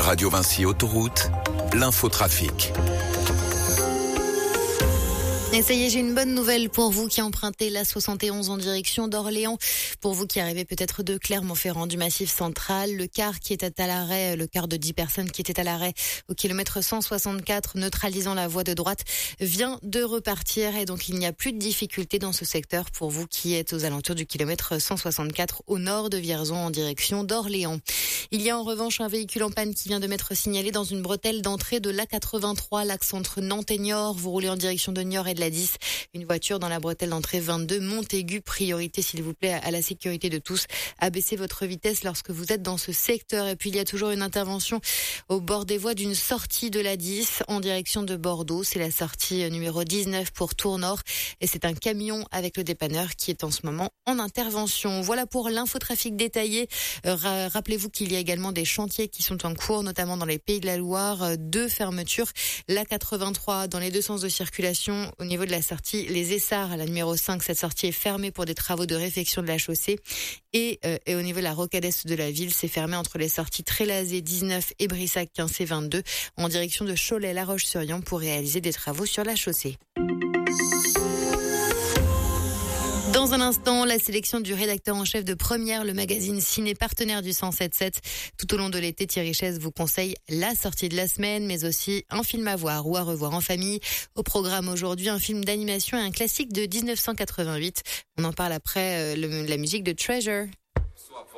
Radio Vinci Autoroute, l'infotrafic. Et ça y est, j'ai une bonne nouvelle pour vous qui empruntez la 71 en direction d'Orléans. Pour vous qui arrivez peut-être de Clermont-Ferrand, du Massif central, le car qui était à l'arrêt, le car de 10 personnes qui était à l'arrêt au kilomètre 164, neutralisant la voie de droite, vient de repartir. Et donc, il n'y a plus de difficulté dans ce secteur pour vous qui êtes aux alentours du kilomètre 164 au nord de Vierzon en direction d'Orléans. Il y a en revanche un véhicule en panne qui vient de m'être signalé dans une bretelle d'entrée de l'A83, l'axe entre Nantes et Niort. Vous roulez en direction de Niort et de la 10. Une voiture dans la bretelle d'entrée 22, Montaigu. Priorité, s'il vous plaît, à la sécurité de tous. Abaissez votre vitesse lorsque vous êtes dans ce secteur. Et puis, il y a toujours une intervention au bord des voies d'une sortie de la 10 en direction de Bordeaux. C'est la sortie numéro 19 pour Tours-Nord. Et c'est un camion avec le dépanneur qui est en ce moment en intervention. Voilà pour l'infotrafic détaillé. Rappelez-vous qu'il y a également des chantiers qui sont en cours, notamment dans les Pays de la Loire. 2 fermetures. L'A83 dans les 2 sens de circulation au niveau de la sortie Les Essarts à la numéro 5. Cette sortie est fermée pour des travaux de réfection de la chaussée. Et au niveau de la rocade est de la ville, c'est fermé entre les sorties Trélazé 19 et Brissac 15 et 22 en direction de Cholet-La Roche-sur-Yon pour réaliser des travaux sur la chaussée. Dans un instant, la sélection du rédacteur en chef de Première, le magazine ciné partenaire du 107.7. Tout au long de l'été, Thierry Chaise vous conseille la sortie de la semaine, mais aussi un film à voir ou à revoir en famille. Au programme aujourd'hui, un film d'animation et un classique de 1988. On en parle après la musique de Treasure.